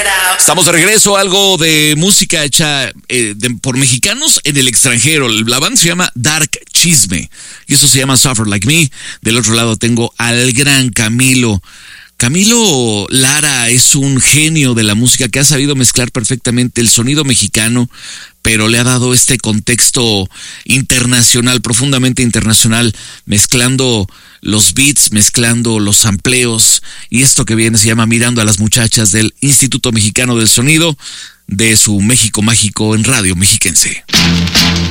Estamos de regreso, algo de música hecha por mexicanos en el extranjero. La banda se llama Dark Chisme y eso se llama Suffer Like Me. Del otro lado tengo al gran Camilo. Camilo Lara es un genio de la música que ha sabido mezclar perfectamente el sonido mexicano, pero le ha dado este contexto internacional, profundamente internacional, mezclando los beats, mezclando los sampleos, y esto que viene se llama Mirando a las Muchachas, del Instituto Mexicano del Sonido, de su México Mágico en Radio Mexiquense.